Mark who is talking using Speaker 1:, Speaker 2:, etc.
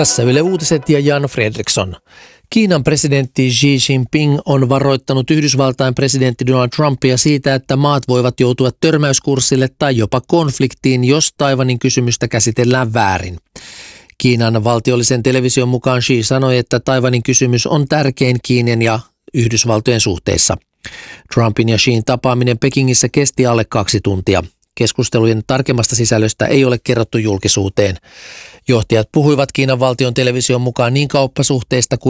Speaker 1: Tässä Yle Uutiset ja Jan Fredriksson. Kiinan presidentti Xi Jinping on varoittanut Yhdysvaltain presidentti Donald Trumpia siitä, että maat voivat joutua törmäyskurssille tai jopa konfliktiin, jos Taiwanin kysymystä käsitellään väärin. Kiinan valtiollisen television mukaan Xi sanoi, että Taiwanin kysymys on tärkein Kiinan ja Yhdysvaltojen suhteissa. Trumpin ja Xin tapaaminen Pekingissä kesti alle 2 tuntia. Keskustelujen tarkemmasta sisällöstä ei ole kerrottu julkisuuteen. Johtajat puhuivat Kiinan valtion television mukaan niin kauppasuhteista kuin